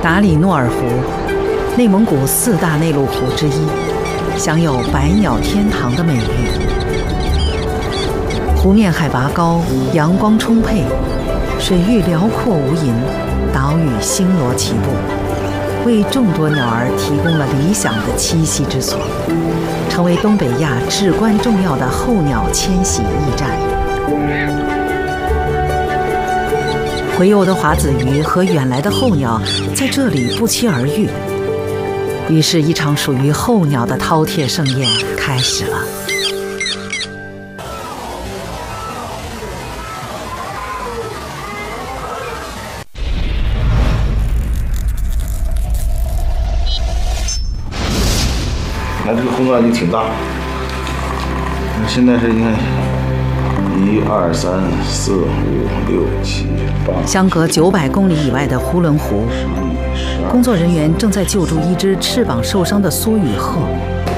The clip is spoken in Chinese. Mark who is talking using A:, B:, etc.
A: 达里诺尔湖，内蒙古4大内陆湖之一，享有“百鸟天堂”的美誉。湖面海拔高，阳光充沛，水域辽阔无垠，岛屿星罗棋布，为众多鸟儿提供了理想的栖息之所，成为东北亚至关重要的候鸟迁徙驿站。洄游的华子鱼和远来的候鸟在这里不期而遇，于是，一场属于候鸟的饕餮盛宴开始了。
B: 那这个红眼睛挺大，现在是你看，1、2、3、4、5、6、7、8。
A: 相隔900公里以外的呼伦湖，工作人员正在救助一只翅膀受伤的苏雨鹤。